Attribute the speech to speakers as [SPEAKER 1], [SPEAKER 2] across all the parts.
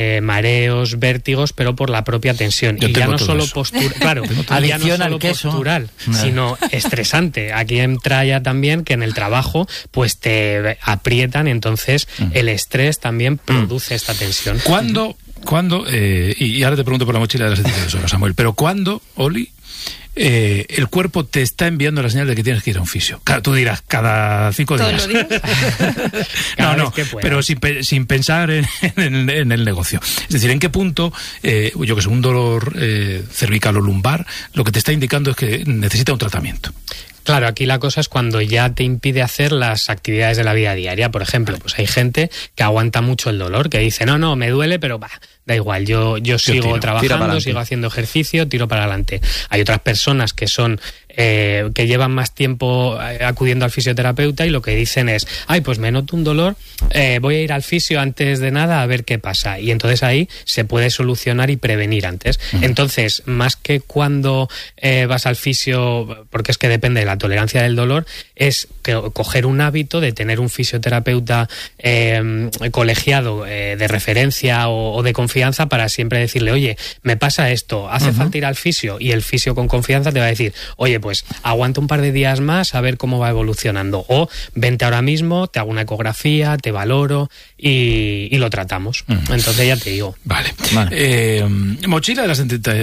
[SPEAKER 1] mareos, vértigos, pero por la propia tensión. Y ya no solo postural, ya no solo postural, sino estresante. Aquí entra ya también que en el trabajo pues te aprietan, entonces el estrés también produce esta tensión.
[SPEAKER 2] ¿Cuándo, y ahora te pregunto por la mochila de las 72 horas, Samuel, pero cuándo, Oli, el cuerpo te está enviando la señal de que tienes que ir a un fisio? Claro, tú dirás, cada 5 días. No, pero sin pensar en el negocio. Es decir, ¿en qué punto, yo que sé, un dolor cervical o lumbar, lo que te está indicando es que necesita un tratamiento?
[SPEAKER 1] Claro, aquí la cosa es cuando ya te impide hacer las actividades de la vida diaria. Por ejemplo, pues hay gente que aguanta mucho el dolor, que dice, no, me duele, pero da igual, yo sigo trabajando, sigo haciendo ejercicio, tiro para adelante. Hay otras personas que son que llevan más tiempo acudiendo al fisioterapeuta y lo que dicen es, pues me noto un dolor, voy a ir al fisio antes de nada a ver qué pasa. Y entonces ahí se puede solucionar y prevenir antes. Entonces, más que cuando vas al fisio, porque es que depende de la tolerancia del dolor, es coger un hábito de tener un fisioterapeuta colegiado de referencia o de confianza para siempre decirle, oye, me pasa esto, hace falta ir al fisio, y el fisio con confianza te va a decir, oye, pues aguanta un par de días más a ver cómo va evolucionando, o vente ahora mismo, te hago una ecografía, te valoro y lo tratamos. Entonces ya te digo.
[SPEAKER 2] Vale. Mochila de las 70...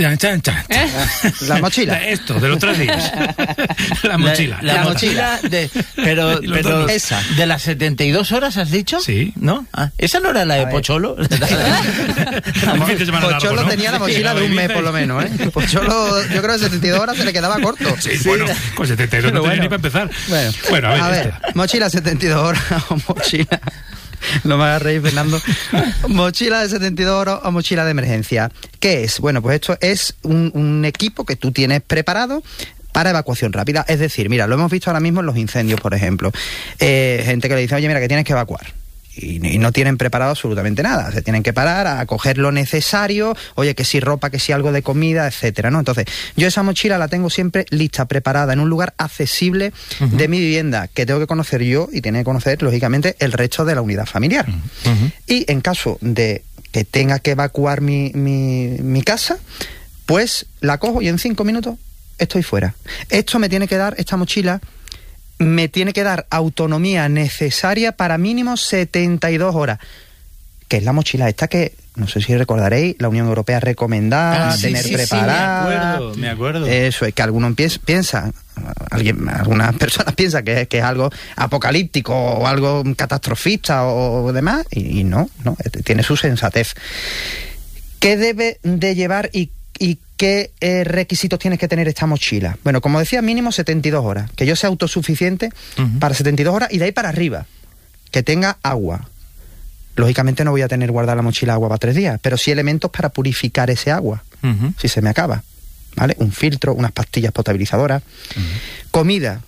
[SPEAKER 3] La mochila.
[SPEAKER 2] Esto, de los 3 días. La mochila.
[SPEAKER 3] La mochila pero esa. ¿De las 72 horas has dicho?
[SPEAKER 2] Sí.
[SPEAKER 3] ¿No? ¿Esa no era la de Pocholo?
[SPEAKER 2] Pocholo
[SPEAKER 3] tenía la mochila de un mes por lo menos, ¿eh? Pocholo, yo creo que 72 horas se le quedaba corto.
[SPEAKER 2] Sí, bueno, con 72 no tenía ni para empezar. Bueno, a ver,
[SPEAKER 3] mochila 72 horas o mochila... No me hagas reír, Fernando. Mochila de 72 horas o mochila de emergencia. ¿Qué es? Bueno, pues esto es un equipo que tú tienes preparado para evacuación rápida. Es decir, mira, lo hemos visto ahora mismo en los incendios, por ejemplo. Gente que le dice, oye, mira, que tienes que evacuar. Y no tienen preparado absolutamente nada. Se tienen que parar a coger lo necesario, oye, que si ropa, que si algo de comida, etcétera, ¿no? Entonces, yo esa mochila la tengo siempre lista, preparada, en un lugar accesible de mi vivienda, que tengo que conocer yo y tiene que conocer, lógicamente, el resto de la unidad familiar. Y en caso de que tenga que evacuar mi casa, pues la cojo y en 5 minutos estoy fuera. Esta mochila me tiene que dar autonomía necesaria para mínimo 72 horas, que es la mochila esta que, no sé si recordaréis, la Unión Europea recomendaba tener preparada. Sí, me acuerdo.
[SPEAKER 2] Eso es que algunas personas piensan que es algo apocalíptico o algo catastrofista o demás, y no, tiene su sensatez. ¿Qué debe de llevar y qué requisitos tienes que tener esta mochila? Bueno, como decía, mínimo 72 horas. Que yo sea autosuficiente para 72 horas y de ahí para arriba. Que tenga agua. Lógicamente no voy a tener guardada la mochila agua para 3 días, pero sí elementos para purificar ese agua, si se me acaba. ¿Vale? Un filtro, unas pastillas potabilizadoras. Comida.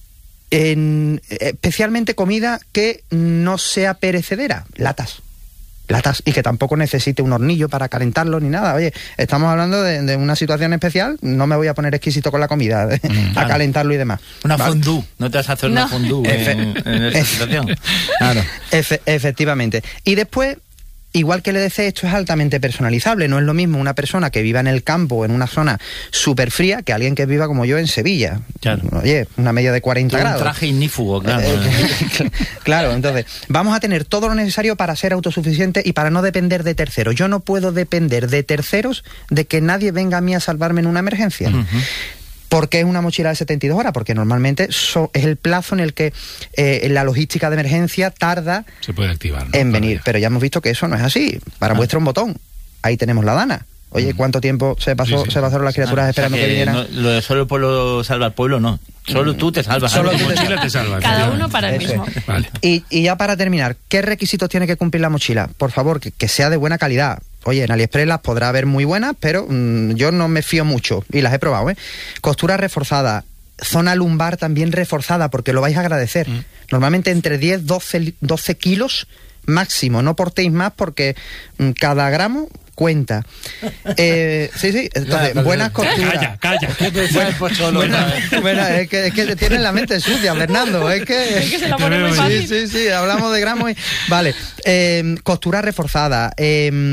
[SPEAKER 2] Especialmente comida que no sea perecedera. Latas, y que tampoco necesite un hornillo para calentarlo ni nada. Oye, estamos hablando de una situación especial, no me voy a poner exquisito con la comida a calentarlo y demás.
[SPEAKER 3] Una fondue, no te vas a hacer una fondue en esta situación. Claro.
[SPEAKER 2] Efectivamente. Y después, igual que el EDC, esto es altamente personalizable. No es lo mismo una persona que viva en el campo o en una zona súper fría que alguien que viva como yo en Sevilla.
[SPEAKER 3] Claro.
[SPEAKER 2] Oye, una media de 40 grados.
[SPEAKER 3] Un traje ignífugo, claro.
[SPEAKER 2] Claro, entonces, vamos a tener todo lo necesario para ser autosuficientes y para no depender de terceros. Yo no puedo depender de terceros de que nadie venga a mí a salvarme en una emergencia. ¿Por qué es una mochila de 72 horas? Porque normalmente es el plazo en el que la logística de emergencia tarda
[SPEAKER 3] se puede activar, ¿no?
[SPEAKER 2] en venir. Pero ya hemos visto que eso no es así. Para muestra un botón. Ahí tenemos la Dana. Oye, ¿cuánto tiempo se pasaron las criaturas esperando que vinieran?
[SPEAKER 3] No, lo de solo el pueblo salva al pueblo, no. Solo tú te salvas.
[SPEAKER 2] Solo tú te salvas.
[SPEAKER 4] Cada uno para el mismo.
[SPEAKER 2] Vale. Y ya para terminar, ¿qué requisitos tiene que cumplir la mochila? Por favor, que sea de buena calidad. Oye, en AliExpress las podrá haber muy buenas, pero yo no me fío mucho y las he probado, ¿eh? Costura reforzada, zona lumbar también reforzada, porque lo vais a agradecer. Normalmente entre 10-12 kilos máximo, no portéis más porque cada gramo cuenta. Sí, entonces, buenas costuras.
[SPEAKER 1] Calla.
[SPEAKER 2] Bueno, es que tienes la mente sucia, Fernando. Es que
[SPEAKER 4] se la pone muy fácil.
[SPEAKER 2] Sí, hablamos de gramos y... Vale, costura reforzada,